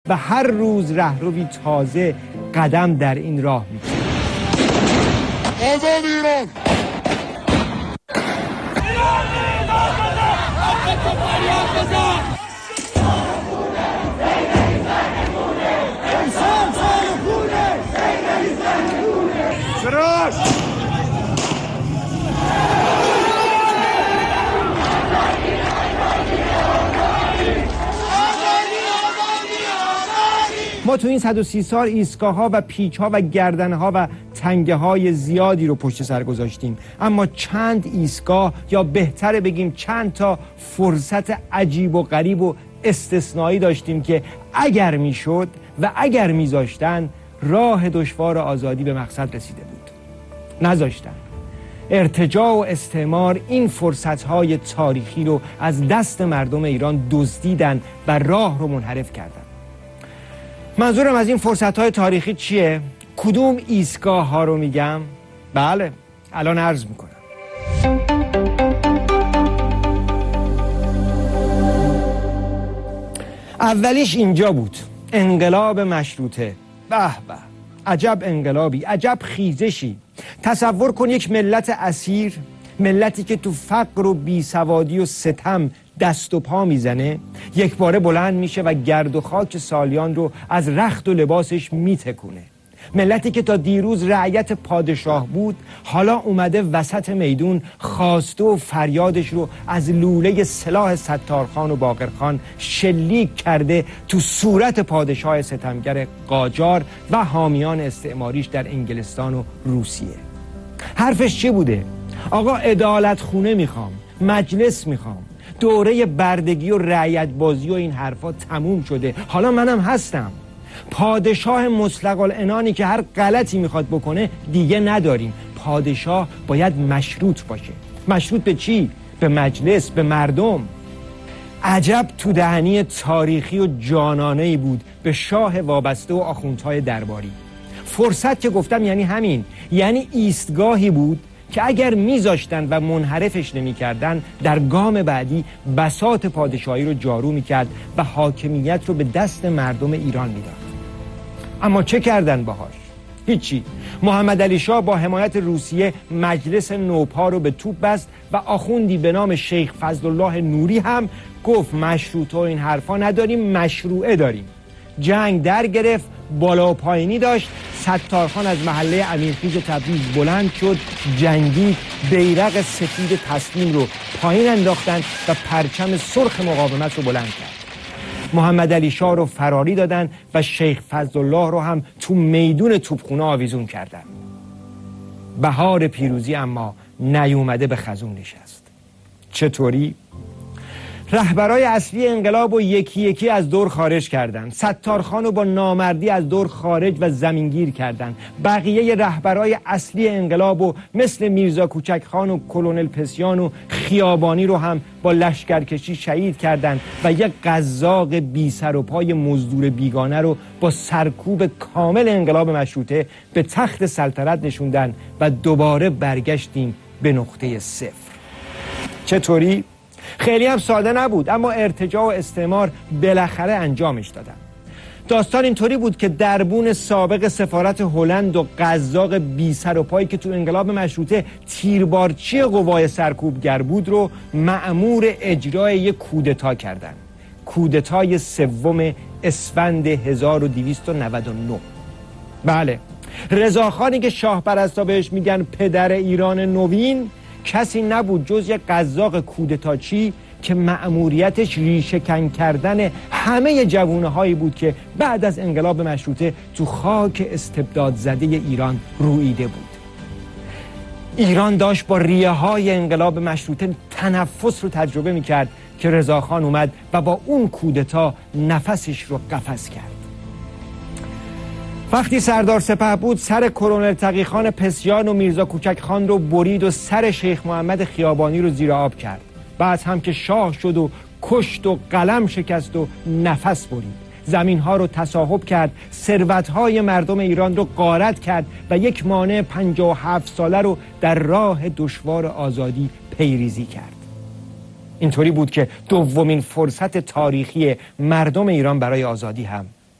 و هر روز رهروی تازه قدم در این راه می‌گذارد. آزاد ایران! ما تو این 130 سال ایستگاه‌ها و پیچ‌ها و گردن‌ها و تنگه‌های زیادی رو پشت سر گذاشتیم، اما چند ایستگاه یا بهتره بگیم چند تا فرصت عجیب و غریب و استثنایی داشتیم که اگر میشد و اگر میذاشتن راه دشوار آزادی به مقصد رسیده بود. نذاشتن. ارتجاع و استعمار این فرصت‌های تاریخی رو از دست مردم ایران دزدیدن و راه رو منحرف کردن. منظورم از این فرصت‌های تاریخی چیه؟ کدوم ایستگاه ها رو میگم؟ بله، الان عرض میکنم. اولیش اینجا بود، انقلاب مشروطه. به به، عجب انقلابی، عجب خیزشی. تصور کن یک ملت اسیر، ملتی که تو فقر و بیسوادی و ستم دست و پا میزنه، یک باره بلند میشه و گرد و خاک سالیان رو از رخت و لباسش میتکونه. ملتی که تا دیروز رعیت پادشاه بود، حالا اومده وسط میدون خواسته و فریادش رو از لوله سلاح ستارخان و باقرخان شلیک کرده تو صورت پادشاه ستمگر قاجار و حامیان استعماریش در انگلستان و روسیه. حرفش چی بوده؟ آقا عدالت خونه میخوام، مجلس میخوام، دوره بردگی و رعیت بازی و این حرفا تموم شده، حالا منم هستم. پادشاه مطلق العنانی که هر غلطی میخواد بکنه دیگه نداریم. پادشاه باید مشروط باشه. مشروط به چی؟ به مجلس، به مردم. عجب تو دهنی تاریخی و جانانه‌ای بود به شاه وابسته و آخوندهای درباری. فرصت که گفتم یعنی همین، یعنی ایستگاهی بود که اگر میذاشتن و منحرفش نمی‌کردن، در گام بعدی بساط پادشاهی رو جارو می‌کرد و حاکمیت رو به دست مردم ایران میداد. اما چه کردن باهاش؟ هیچی. محمد علی شاه با حمایت روسیه مجلس نوپا رو به توپ بست و آخوندی به نام شیخ فضلالله نوری هم گفت مشروطه و این حرفا نداریم، مشروعه داریم. جنگ در گرفت، بالا و پایینی داشت. ستارخان از محله امیرخیز تبریز بلند شد، جنگی، بیرق سفید تسلیم رو پایین انداختن و پرچم سرخ مقاومت رو بلند کرد. محمد علی شاه رو فراری دادن و شیخ فضلالله رو هم تو میدون توپخونه آویزون کردن. بهار پیروزی اما نیومده به خزون نشست. چطوری؟ رهبرای اصلی انقلاب رو یکی یکی از دور خارج کردن. ستارخان رو با نامردی از دور خارج و زمینگیر کردن. بقیه رهبرای اصلی انقلاب رو مثل میرزا کوچک خان و کلونل پسیان و خیابانی رو هم با لشکرکشی شهید کردن و یک قزاق بی سر و پای مزدور بیگانه رو با سرکوب کامل انقلاب مشروطه به تخت سلطنت نشوندن و دوباره برگشتیم به نقطه صفر. چطوری؟ خیلی هم ساده نبود، اما ارتجاع و استعمار بالاخره انجامش دادن. داستان اینطوری بود که دربون سابق سفارت هلند و قزاق بی سر و پایی که تو انقلاب مشروطه تیربارچی قوای سرکوبگر بود رو مأمور اجرای یک کودتا کردن. کودتای 3 اسفند 1299. بله، رضاخانی که شاه پرستا بهش میگن پدر ایران نوین کسی نبود جز یک قزاق کودتاچی که مأموریتش ریشه کن کردن همه جوونه هایی بود که بعد از انقلاب مشروطه تو خاک استبداد زده ایران رویده بود. ایران داشت با ریه های انقلاب مشروطه تنفس رو تجربه میکرد که رضاخان اومد و با اون کودتا نفسش رو قفس کرد. وقتی سردار سپه بود، سر کلونل تقی‌خان پسیان و میرزا کوچک خان رو برید و سر شیخ محمد خیابانی رو زیر آب کرد. بعد هم که شاه شد و کشت و قلم شکست و نفس برید. زمین ها رو تصاحب کرد، ثروت های مردم ایران رو غارت کرد و یک مانع 57 ساله رو در راه دشوار آزادی پیریزی کرد. اینطوری بود که دومین فرصت تاریخی مردم ایران برای آزادی هم